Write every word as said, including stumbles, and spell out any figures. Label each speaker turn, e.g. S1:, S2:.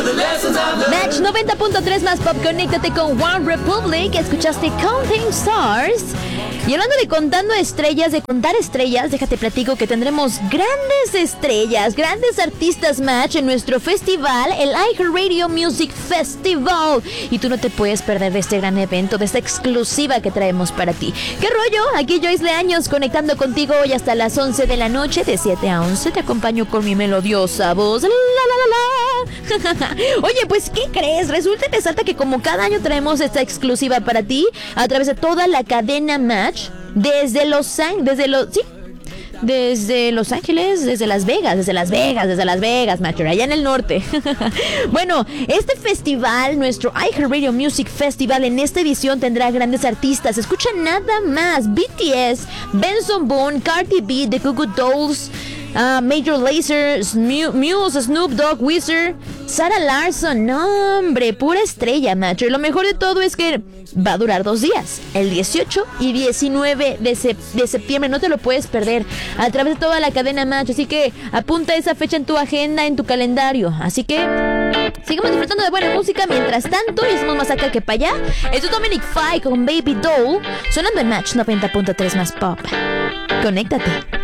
S1: Match noventa punto tres más pop, conéctate con One Republic. Escuchaste Counting Stars. Y hablando de contando estrellas, de contar estrellas, déjate platico que tendremos grandes estrellas, grandes artistas Match en nuestro festival, el iHeartRadio Music Festival. Y tú no te puedes perder de este gran evento, de esta exclusiva que traemos para ti. ¿Qué rollo? Aquí Joyce Leaños conectando contigo hoy hasta las once de la noche, de siete a once. Te acompaño con mi melodiosa voz. La, la, la, la. Oye, pues, ¿qué crees? Resulta y resalta que como cada año traemos esta exclusiva para ti a través de toda la cadena Match, desde Los Ángeles, desde los, sí, desde Los Ángeles, desde Las Vegas, desde Las Vegas, desde Las Vegas, Match, allá en el norte. Bueno, este festival, nuestro iHeartRadio Music Festival, en esta edición tendrá grandes artistas. Escucha nada más: B T S, Benson Boone, Cardi B, The Goo Goo Dolls, Uh, Major Lazer, Muse, Snoop Dogg, Weezer, Sarah Larson. No, hombre, pura estrella, macho. Y lo mejor de todo es que va a durar dos días, el dieciocho y diecinueve de, sep- de septiembre. No te lo puedes perder a través de toda la cadena Match. Así que apunta esa fecha en tu agenda, en tu calendario. Así que seguimos disfrutando de buena música mientras tanto, y estamos más acá que para allá. Esto es Dominic Fike con Baby Doll, sonando en Match noventa punto tres más pop. Conéctate.